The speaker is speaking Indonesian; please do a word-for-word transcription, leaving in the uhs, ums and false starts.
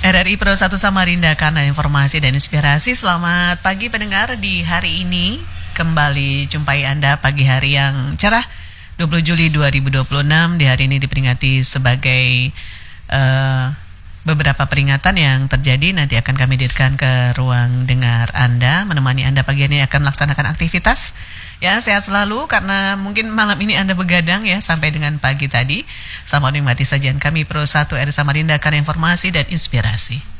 R R I Pro satu Samarinda, karena informasi dan inspirasi. Selamat pagi pendengar, di hari ini kembali jumpai Anda pagi hari yang cerah dua puluh Juli dua ribu dua puluh enam. Di hari ini diperingati sebagai uh, beberapa peringatan yang terjadi. Nanti akan kami hadirkan ke ruang dengar Anda, menemani Anda pagi ini akan melaksanakan aktivitas. Ya, sehat selalu, karena mungkin malam ini Anda begadang ya sampai dengan pagi tadi. Selamat menikmati sajian kami Pro satu R R I Samarinda, karena informasi dan inspirasi.